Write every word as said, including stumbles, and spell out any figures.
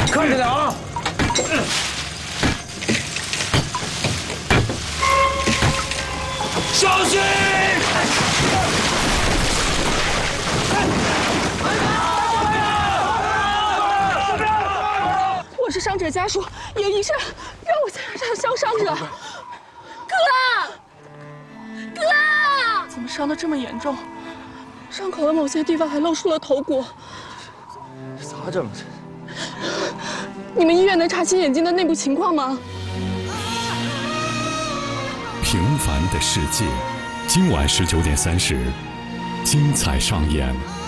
看着点啊！小心！ 我是伤者家属，有医生让我才让消伤者。哥，哥，怎么伤得这么严重？伤口的某些地方还露出了头骨。 这咋整？ 你们医院能查清眼睛的内部情况吗？ 平凡的世界，今晚十九点三十，精彩上演。